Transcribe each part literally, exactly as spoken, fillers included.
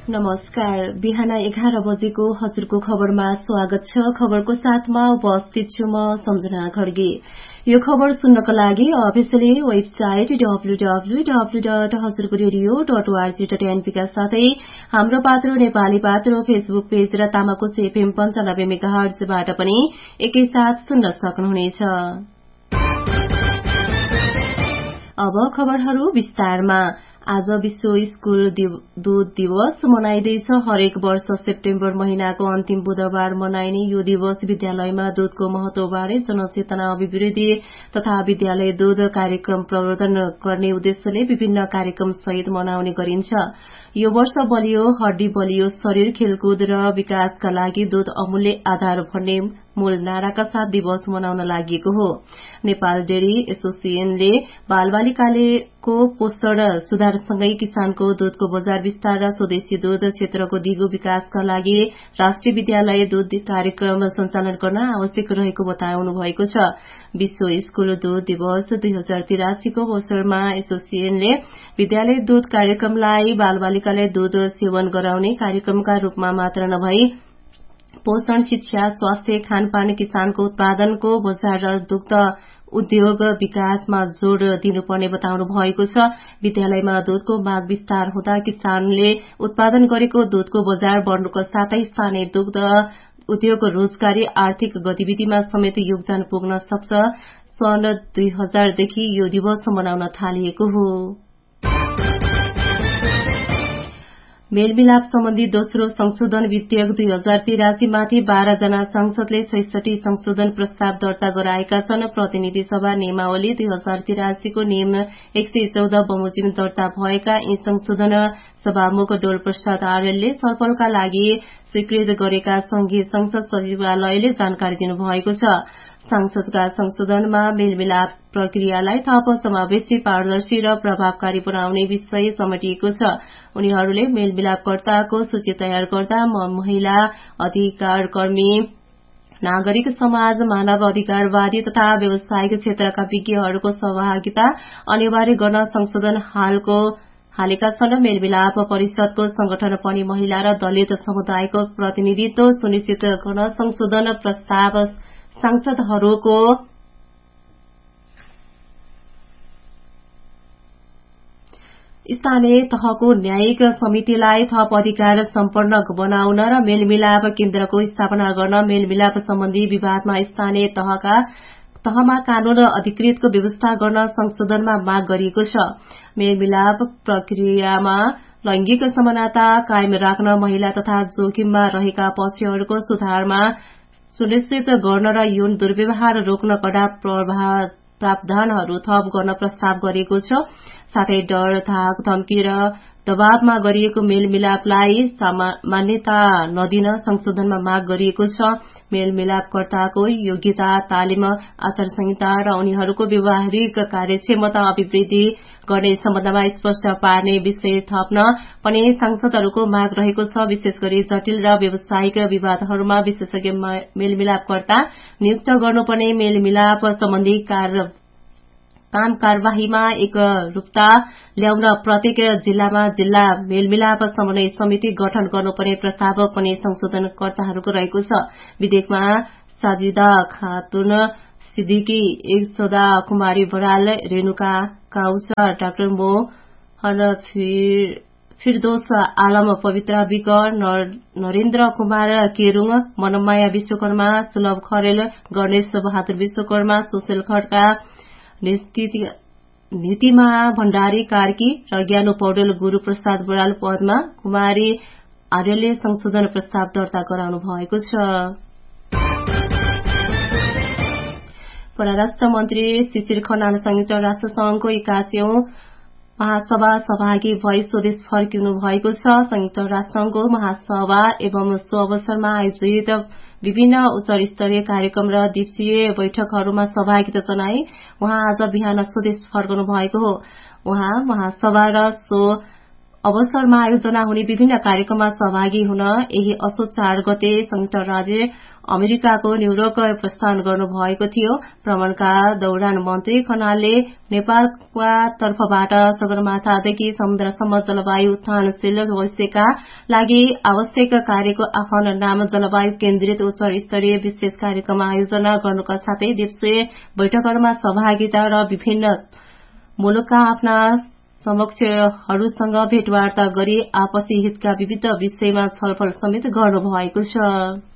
नमस्कार। बिहान एघार बजेको हजुरको खबरमा स्वागत छ। खबरको साथमा उपस्थित छु म सम्झना खड्गे। यो खबर सुन्नको लागि officially website W W W dot हजुरको radio dot ORG dot NP का साथै हाम्रो पात्रो नेपाली पात्रो फेसबुक पेज र तामाकोस एफएम पञ्चानब्बे मेगाहर्जबाट पनि एकैसाथ सुन्न सक्नुहुनेछ। अब खबरहरू विस्तारमा। आज विश्व स्कूल दूध दिवस मनाइँदैछ। हरेक वर्ष सेप्टेम्बर महिनाको अन्तिम बुधबार मनाइने यो दिवस विद्यालयमा दूधको महत्वबारे जनचेतना अभिवृद्धि तथा विद्यालय दूध कार्यक्रम प्रवर्धन गर्ने उद्देश्यले विभिन्न कार्यक्रम सहित मनाउने गरिन्छ। यो वर्ष बलियो हड्डी बलियो शरीर खेलकुद र विकासका लागि दूध अमूल्य आधार भन्ने मूल नाराका साथ दिवस मनाउन लागि हो। नेपाल डेरी एसोसिएशनले बालबालिकाको पोषण सुधारसँगै किसानको दूधको बजार विस्तार र स्वदेशी दूध क्षेत्रको दिगो विकासका लागि राष्ट्रिय विद्यालय दूध कार्यक्रम सञ्चालन गर्न आवश्यक रहेको बताउनु भएको छ। विश्व स्कूल दूध दिवस दुई हजार तिरासीको अवसरमा एसोसिएशनले विद्यालय दूध कार्यक्रमलाई बालबालिकालाई दूध सेवन गराउने कार्यक्रमका रूपमा मात्र नभई पोषण शिक्षा स्वास्थ्य खानपान किसानको उत्पादनको बजार र दुग्ध उद्योग विकासमा जोड़ दिनुपर्ने बताउनु भएको छ। विद्यालयमा दूधको माग विस्तार हुँदा किसानले उत्पादन गरेको दूधको बजार बढ़नुका साथै स्थानीय दुग्ध उद्योग रोजगारी आर्थिक गतिविधिमा समेत योगदान पुग्न सक्छ। सन् दुई हजारदेखि यो दिवस मनाउन थालिएको हो। मेलमिलाप सम्बन्धी दोस्रो संशोधन विधेयक दुई हजार तिरासी माथि बाह्र जना सांसदले छैसठी संशोधन प्रस्ताव दर्ता गराएका छन्। प्रतिनिधि सभा नियमावली दुई हजार तिरासीको नियम एक सय चौध बमोजिम दर्ता भएका यी संशोधन सभामुख डोल प्रसाद आर्यले छलफलका लागि स्वीकृत गरेका संघीय संसद सचिवालयले जानकारी दिनुभएको छ। सांसदका संशोधनमा मेलमिलाप प्रक्रियालाई थप समावेशी पारदर्शी र प्रभावकारी बनाउने विषय समेटिएको छ। उनीहरूले मेलमिलापकर्ताको सूची तयार गर्दा महिला अधिकारकर्मी नागरिक समाज मानव अधिकारवादी तथा व्यावसायिक क्षेत्रका विज्ञहरूको सहभागिता अनिवार्य गर्न संशोधन हालको हालेका छन्। मेलमिलाप परिषदको संगठन पनि महिला र दलित समुदायको प्रतिनिधित्व सुनिश्चित गर्न संशोधन प्रस्ताव सांसदहरूको स्थानीय तहको न्यायिक समितिलाई थप अधिकार सम्पन्न बनाउन र मेलमिलाप केन्द्रको स्थापना गर्न मेलमिलाप सम्बन्धी विवादमा स्थानीय तहका तहमा कानून अधिकृतको व्यवस्था गर्न संशोधनमा माग गरिएको छ। मेलमिलाप प्रक्रियामा लैंगिक समानता कायम राख्न महिला तथा जोखिममा रहेका पक्षहरूको सुधारमा सुनिश्चित गर्न र यौन दुर्व्यवहार रोक्न कडा प्रावधानहरू थप गर्न प्रस्ताव गरिएको छ। साथै डर धाक धम्की र दबावमा गरिएको मेलमिलापलाई मान्यता नदिन संशोधनमा माग गरिएको छ। मेलमिलापकर्ताको योग्यता तालिम आचार संहिता र उनीहरूको व्यावहारिक कार्यक्षमता अभिवृद्धि गर्ने सम्बन्धमा स्पष्ट पार्ने विषय थप्न पनि सांसदहरूको माग रहेको छ। विशेष गरी जटिल र व्यावसायिक विवादहरूमा विशेषज्ञ मेलमिलापकर्ता नियुक्त गर्नुपर्ने मेलमिलाप सम्बन्धी काम कार्यवाहीमा एक रूपता ल्याउन प्रत्येक जिल्लामा जिल्ला मेलमिलाप समन्वय समिति गठन गर्नुपर्ने प्रस्ताव पनि संशोधनकर्ताहरूको रहेको छ। विधेयकमा साजिदा खातुन सिद्दिकी यशोदा कुमारी बराल रेणुका काउसा डाक्टर मोहन फिरदोस आलम पवित्रा विक नरेन्द्र कुमार केरुङ मनमाया विश्वकर्मा सुलभ खरेल गणेश बहादुर विश्वकर्मा सुशील खड्का नीतिमा भण्डारी कार्की र ज्ञानु पौडेल गुरू प्रसाद बराल पदमा कुमारी आर्यले संशोधन प्रस्ताव दर्ता गराउनु भएको छ। परराष्ट्र मन्त्री शिशिर खनाल संयुक्त राष्ट्र संघको एकासीऔं महासभा सहभागी भई स्वदेश फर्किनु भएको छ। संयुक्त राष्ट्र संघको महासभा एवं सो अवसरमा आयोजित विभिन्न उच्च स्तरीय कार्यक्रम र दिवसीय बैठकहरूमा सहभागिता जनाई उहाँ आज बिहान स्वदेश फर्कनु भएको हो। उहाँ महासभा र सो अवसरमा आयोजना हुने विभिन्न कार्यक्रममा सहभागी हुन यही असोज चार गते संयुक्त राज्य अमेरिकाको न्यूयोर्क प्रस्थान गर्नुभएको थियो। भ्रमणका दौरान मन्त्री खनालले नेपालका तर्फबाट सगरमाथादेखि समुद्रसम्म जलवायु उत्थानशील भविष्यका लागि आवश्यक कार्यको आह्वान नाम जलवायु केन्द्रित उच्च स्तरीय विशेष कार्यक्रम आयोजना गर्नुका साथै दिवसीय बैठकहरूमा सहभागिता र विभिन्न मुलुकका आफ्ना समकक्षहरूसँग भेटवार्ता गरी आपसी हितका विविध विषयमा छलफल समेत गर्नुभएको छ।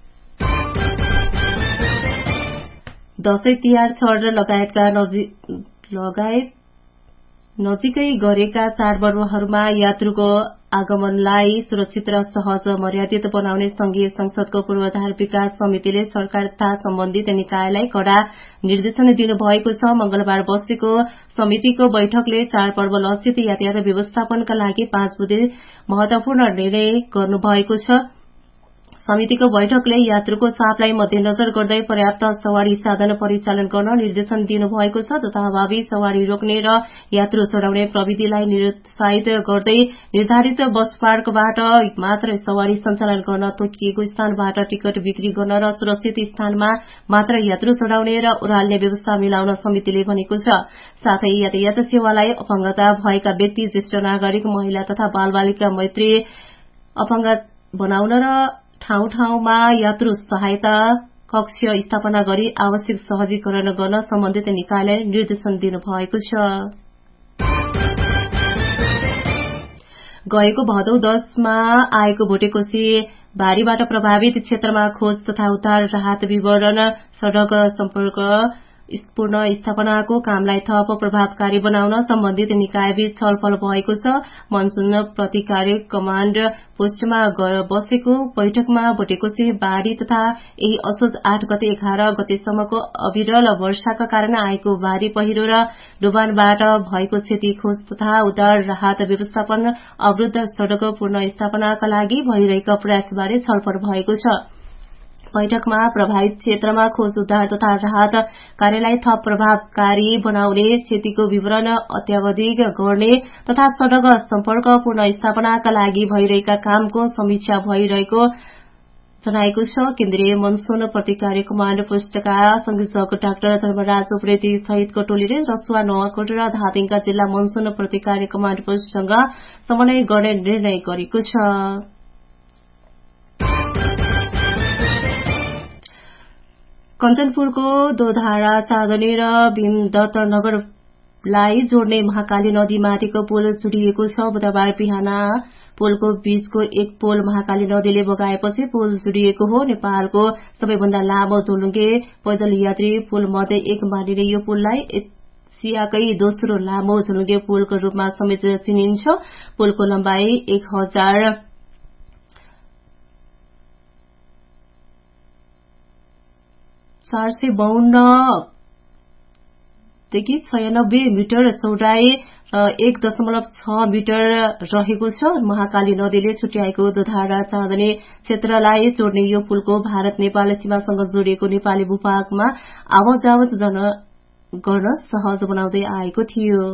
दशैं तिहार छठ लगायतका लगायत नजिकै गरेका चाडपर्वहरूमा यात्रुको आगमनलाई सुरक्षित र सहज मर्यादित बनाउने संघीय संसदको पूर्वाधार विकास समितिले सरकार तथा सम्बन्धित निकायलाई कड़ा निर्देशन दिनुभएको छ। मंगलबार बसेको समितिको बैठकले चाडपर्व लक्षित यातायात व्यवस्थापनका लागि पाँच बुँदे महत्वपूर्ण निर्णय गर्नुभएको छ। समितिको बैठकले यात्रुको चापलाई मध्यनजर गर्दै पर्याप्त सवारी साधन परिचालन गर्न निर्देशन दिनुभएको छ तथा अभावी सवारी रोक्ने र यात्रु चढाउने प्रविधिलाई निरुत्साहित गर्दै निर्धारित बस पार्कबाट मात्र सवारी सञ्चालन गर्न, तोकिएको स्थानबाट टिकट बिक्री गर्न र सुरक्षित स्थानमा मात्र यात्रु चढाउने र ओह्राल्ने व्यवस्था मिलाउन समितिले भनेको छ। साथै यातायात सेवालाई अपंगता भएका व्यक्ति, ज्येष्ठ नागरिक, महिला तथा बालबालिका मैत्री अपंग बनाउन र ठाउँ ठाउँमा यात्रु सहायता कक्ष स्थापना गरी आवश्यक सहजीकरण गर्न सम्बन्धित निकायलाई निर्देशन दिनुभएको छ। गएको भदौ दशमा आएको भोटेकोशी बाढ़ीबाट प्रभावित क्षेत्रमा खोज तथा उद्धार राहत विवरण सड़क सम्पर्क पूर्ण स्थापनाको कामलाई थप प्रभावकारी बनाउन सम्बन्धित निकायबीच छलफल भएको छ। मनसून प्रतिकार कमाण्ड पोस्टमा बसेको बैठकमा भोटेकोशी बाढ़ी तथा यही असोज आठ गते एघार गतेसम्मको अविरल वर्षाका कारण आएको भारी पहिरो र डुबानबाट भएको क्षति, खोज तथा उद्धार राहत व्यवस्थापन, अवरुद्ध सड़क पूर्ण स्थापनाका लागि भइरहेका प्रयासबारे छलफल भएको छ। बैठकमा प्रभावित क्षेत्रमा खोज उद्धार तथा राहत कार्यलाई थप प्रभावकारी बनाउने, क्षतिको विवरण अत्यावधिक गर्ने तथा सड़क सम्पर्क पूर्ण स्थापनाका लागि भइरहेका कामको समीक्षा भइरहेको जनाएको छ। केन्द्रीय मनसून प्रतिकार कमाण्ड पोस्टका संयोजक डाक्टर धर्मराज उप्रेती सहितको टोलीले रसुवा, नुवाकोट र धादिङका जिल्ला मनसून प्रतिकार कमाण्ड पोस्टसँग समन्वय गर्ने निर्णय गरेको छ। कञ्चनपुरको दोधारा, चाँदनी र भीमदत्त नगरलाई जोड्ने महाकाली नदीमाथिको पुल चुडिएको छ। बुधबार बिहान पुलको बीचको एक पोल महाकाली नदीले बगाएपछि पुल चुडिएको हो। नेपालको सबैभन्दा लामो झोलुङ्गे पैदल यात्री पुल मध्ये एक मानिने यो पुललाई एसियाकै दोस्रो लामो झोलुङ्गे पुलको रूपमा समेत चिनिन्छ। पुलको लम्बाई एक हजार चार सय बाहन्न देखि छयानब्बे मिटर चौडाई र एक दशमलव छ मिटर रहेको छ। महाकाली नदीले छुट्याएको दोधारा चाँदनी क्षेत्रलाई जोड्ने यो पुलको भारत नेपाल सीमासँग जोडिएको नेपाली भूभागमा आवतजावत गर्न सहज बनाउँदै आएको थियो।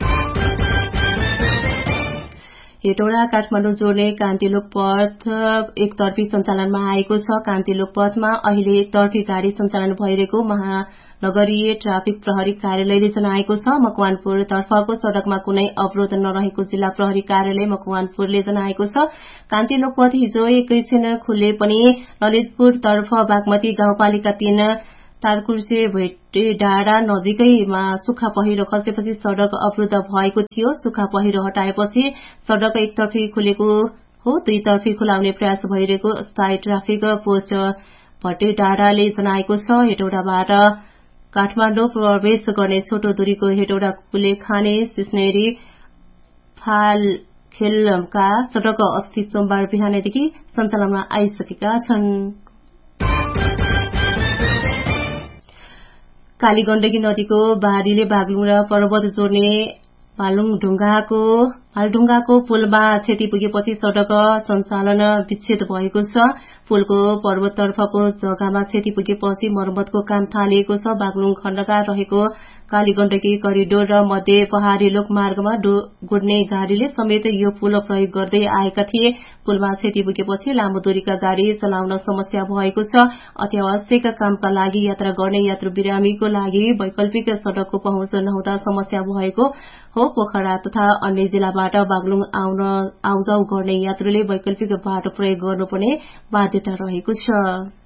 हेटौडा काठमाडौँ जोड्ने कान्तिलोक पथ एकतर्फी सञ्चालनमा आएको छ। कान्तिलोक पथमा अहिले एकतर्फी गाड़ी सञ्चालन भइरहेको महानगरीय ट्राफिक प्रहरी कार्यालयले जनाएको छ। मकवानपुर तर्फको सड़कमा कुनै अवरोध नरहेको जिल्ला प्रहरी कार्यालय मकवानपुरले जनाएको छ। कान्तिलोक पथ हिजो एकैछिन खुले पनि ललितपुर तर्फ बागमती गाउँपालिका तीन तारकुर्से भेटे डाँडा नजिकैमा सुक्खा पहिरो खसेपछि सड़क अवरुद्ध भएको थियो। सुक्खा पहिरो हटाएपछि सड़क एकतर्फी खुलेको हो। दुईतर्फी खुलाउने प्रयास भइरहेको स्थायी ट्राफिक पोस्ट भट्टे डाँडाले जनाएको छ। हेटौडाबाट काठमाडौँ प्रवेश गर्ने छोटो दूरीको हेटौडा कुलेखाने सिस्नेरी फालखेलका सड़क अस्ति सोमबार बिहानदेखि सञ्चालनमा आइसकेका छन्। कालीगण्डकी नदीको बाढ़ीले बागलुङ र पर्वत जोड्ने भालुङढुङ्गाको भालढुङ्गाको पुलमा क्षति पुगेपछि सड़क सञ्चालन विच्छेद भएको छ। पुलको पर्वततर्फको जग्गामा क्षति पुगेपछि मर्मतको काम थालिएको छ। बागलुङ खण्डका रहेको कालीगण्डकी करिडोर र मध्य पहाड़ी लोकमार्गमा गुड्ने गाड़ीले समेत यो पुल प्रयोग गर्दै आएका थिए। पुलमा क्षति पुगेपछि लामो दूरीका गाड़ी चलाउन समस्या भएको छ। अत्यावश्यक कामका लागि यात्रा गर्ने यात्रु बिरामीको लागि वैकल्पिक सड़कको पहुँच नहुँदा समस्या भएको हो। पोखरा तथा अन्य जिल्लाबाट बागलुङ आउन आउजाउ गर्ने यात्रुले वैकल्पिक बाटो प्रयोग गर्नुपर्ने बाध्यता रहेको छ।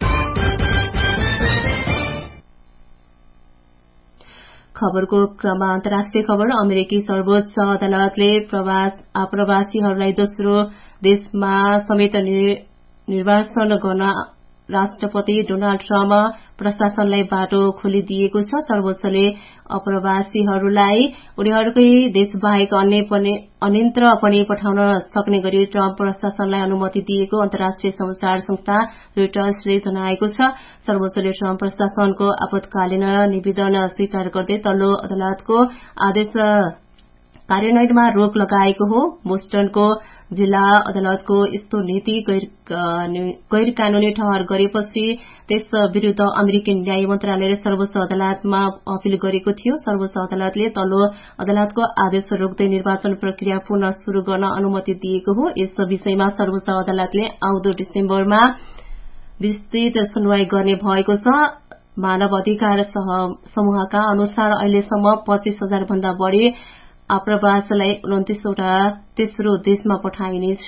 खबरको क्रममा अन्तर्राष्ट्रिय खबर। अमेरिकी सर्वोच्च अदालतले आप्रवासीहरूलाई दोस्रो देशमा समेत निर्वासन गर्न राष्ट्रपति डोनाल्ड ट्रम्प प्रशासनलाई बाटो खोलिदिएको छ। सर्वोच्चले अप्रवासीहरूलाई उनीहरूकै देशबाहेक अन्यत्र पनि पठाउन सक्ने गरी ट्रम्प प्रशासनलाई अनुमति दिएको अन्तर्राष्ट्रिय समाचार संस्था रोइटर्सले जनाएको छ। सर्वोच्चले ट्रम्प प्रशासनको आपतकालीन निवेदन स्वीकार गर्दै तल्लो अदालतको आदेश कार्यान्वयनमा रोक लगाएको हो। बोस्टनको जिल्ला अदालतको यस्तो नीति गैर कानूनी ठहर गरेपछि त्यस विरूद्ध अमेरिकी न्याय मन्त्रालयले सर्वोच्च अदालतमा अपील गरेको थियो। सर्वोच्च अदालतले तल्लो अदालतको आदेश रोक्दै निर्वाचन प्रक्रिया पुनः शुरू गर्न अनुमति दिएको हो। यस विषयमा सर्वोच्च अदालतले आउँदो डिसेम्बरमा विस्तृत सुनवाई गर्ने भएको छ। मानव अधिकार समूहका अनुसार अहिलेसम्म पच्चीस हजार भन्दा बढ़ी आप्रवासीलाई उन्तिसवटा तेस्रो देशमा पठाइनेछ।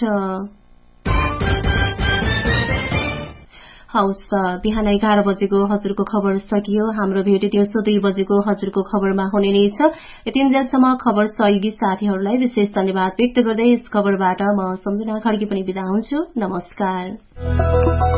हवस् त बिहान एघार बजेको हजुरको खबर सकियो। हाम्रो भेट दिउँसो दुई बजेको हजुरको खबरमा हुने नै छ। यतिन्जेलसम्म खबर सहयोगी साथीहरूलाई विशेष धन्यवाद व्यक्त गर्दै यस खबरबाट म सम्झना खड्की पनि बिदा हुन्छु। नमस्कार।